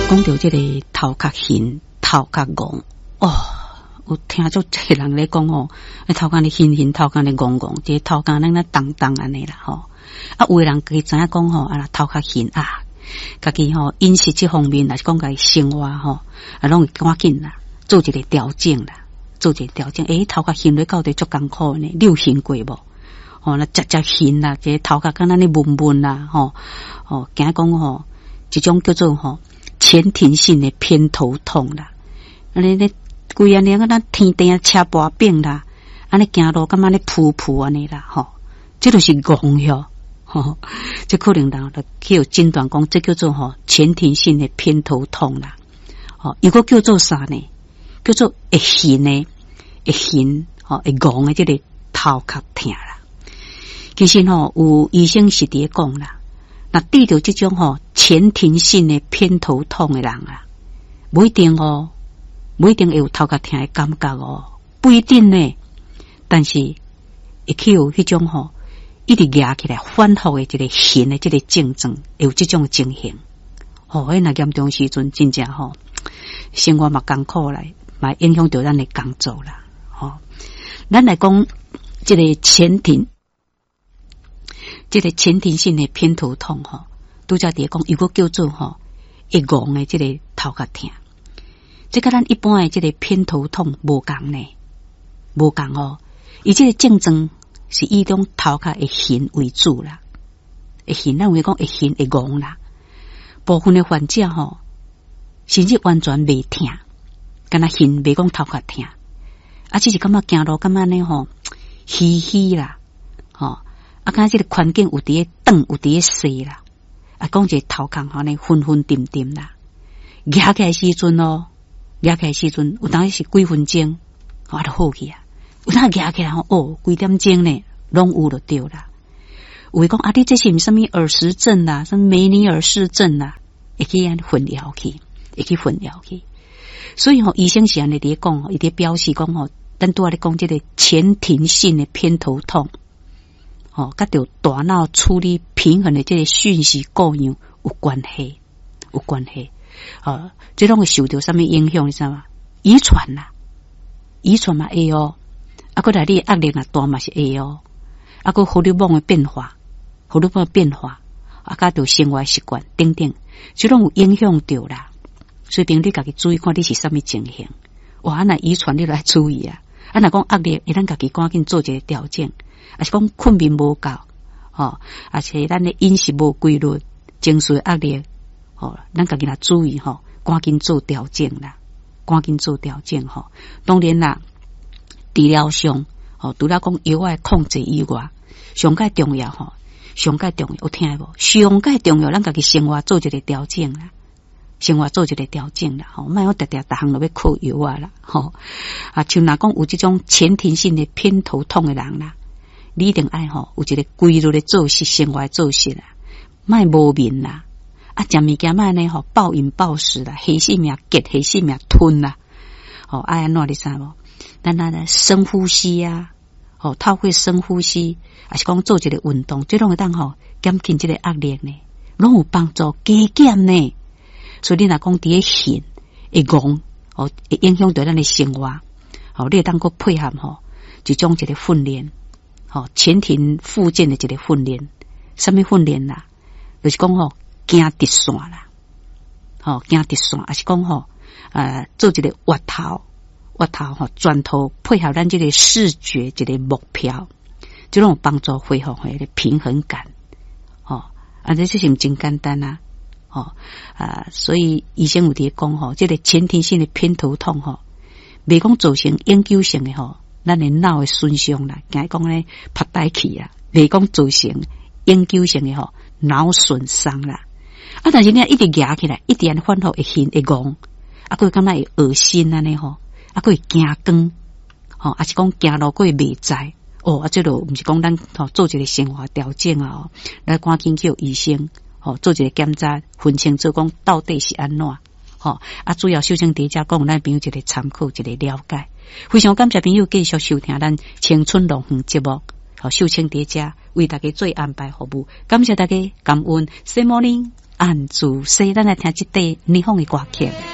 讲到这个头壳晕、头壳戆哦，有听足侪人咧讲哦，头壳咧晕，头壳咧戆，这头壳咱动安尼啦吼。啊，有的人佢知影讲吼，啊头壳晕啊，家己吼饮食这方面，还是讲家己生活吼，啊拢会赶紧啦，做一个调整啦，做一个调整。头壳晕咧到底足艰苦呢？你有晕过无？哦，那直晕啦，这头壳敢若咧闷啦，吼，哦，惊讲吼，一种叫做吼。前庭性的偏头痛啦，安尼咧规安尼啊，咱天顶车跋柄啦，安尼行路感觉咧噗噗安尼啦，吼，这就是戆哟，吼，这可能人就去有诊断讲，这叫做吼前庭性的偏头痛啦，哦，如果叫做啥呢？叫做会晕的，会晕，吼，会戆的这个头壳痛啦。其实吼，有医生是伫讲啦。那遇到这种前庭性的偏头痛的人啊，不一定会有头壳痛的感觉哦，不一定呢。但是会去有迄种一直压起来反复的这个晕的这个症状，有这种情形。那严重时阵真正生活嘛艰苦来，嘛影响到咱的工作啦。咱来讲这个前庭性的偏头痛拄则伫讲，如果叫做会戆的这个头壳痛，这跟咱一般的这个偏头痛无共呢，无共哦。伊这个症状是以种头壳会晕为主啦，会晕，咱有讲会晕会戆啦。部分的患者甚至完全袂痛，敢若晕袂讲头壳痛，啊，只是感觉行路感觉呢虚虚啦，啊，敢这个环境有伫咧长，有伫咧细啦。啊，讲一个头壳呢昏昏沉沉啦。压起来时阵压起来时阵有当时是几分钟，我就好去啊。有当压起来几点钟呢，拢有就对啦。有讲啊，你这是什么耳石症啦，什么梅尼尔氏症啦，会去安混淆去。所以医生是安尼伫讲，伊伫表示讲咱拄仔咧讲这个前庭性的偏头痛。甲着大脑处理平衡的这个讯息过样有关系。这种会受到什么影响？你知道吗？遗传嘛会哦。啊，搁来你压力大嘛是会哦。啊，搁荷尔蒙的变化，啊，甲着生活习惯等等，这种有影响到啦。所以朋友你家己注意看你是什么情形。哇，那遗传你来注意啊。啊，若讲压力，咱家己赶紧做一个调整。啊是讲困眠无够，而且咱的饮食无规律，情绪压力，咱家己来注意赶紧做调整啦，当然啦，治疗上，除了讲药物控制以外，上介重要有听无？上介重要，咱家己生活做一个调整啦，莫我逐项都要靠药啦，啊，像若讲有这种前庭性的偏头痛的人啦。你一定爱有一个规律的作息，生活作息啦，莫无眠啦，啊，食物件莫呢暴饮暴食啦，黑细命结，黑细命吞啦，爱安怎你知无？咱深呼吸啊，透过深呼吸，还是讲做一个运动，这种会当减轻这个压力呢，拢有帮助加减呢。所以你若讲伫咧晕会戆，会影响到咱的生活，你会当个配合一种一个训练。前庭附件的一个训练，什么训练啦？就是讲行直线啦，行直线，还是讲做一个滑头转头配合咱这个视觉一个目标，这种帮助恢复的平衡感。这是真简单啊。所以医生有伫讲这个前庭性的偏头痛袂讲造成永久性的咱的脑的损伤啦，讲咧拍带去啊，袂讲造成永久性的脑损伤啦。啊，但是你一直压起来，一直反复会晕会戆，啊，佮感觉会恶心安尼啊，佮会惊光，啊是讲行路佮会袂知，啊，这就毋是讲咱做一个生活调整啊，来赶紧叫医生做一个检查，分清楚讲到底是安怎。啊，主要修正伫遮讲，咱朋友一个参考，一个了解。非常感谢朋友继续收听咱青春龙园节目，秀清伫遮为大家做安排服务，感谢大家，感恩，Good morning。 暗自西，咱来听这对霓虹的歌曲。